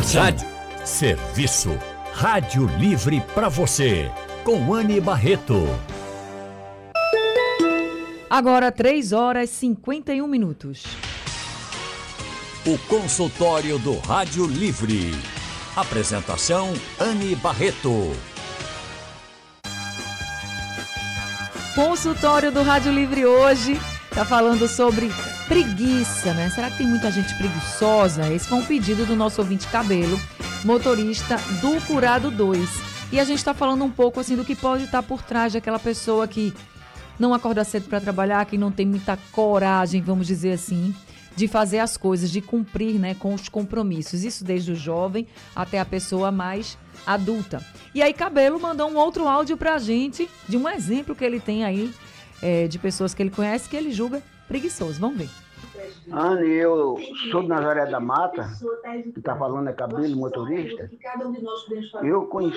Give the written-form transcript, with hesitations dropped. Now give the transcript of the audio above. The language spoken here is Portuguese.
Rádio Serviço. Rádio Livre para você. Com Anne Barreto. Agora 3h51. O consultório do Rádio Livre. Apresentação Anne Barreto. Consultório do Rádio Livre hoje tá falando sobre preguiça, né? Será que tem muita gente preguiçosa? Esse foi um pedido do nosso ouvinte Cabelo, motorista do Curado 2. E a gente tá falando um pouco assim do que pode estar por trás daquela pessoa que não acorda cedo para trabalhar, que não tem muita coragem, vamos dizer assim, de fazer as coisas, de cumprir, né, com os compromissos. Isso desde o jovem até a pessoa mais adulta. E aí Cabelo mandou um outro áudio pra gente de um exemplo que ele tem aí de pessoas que ele conhece que ele julga preguiçoso. Vamos ver. Anne, eu sou de Nazaré da Mata, que está falando é Cabelo, motorista. Eu conheci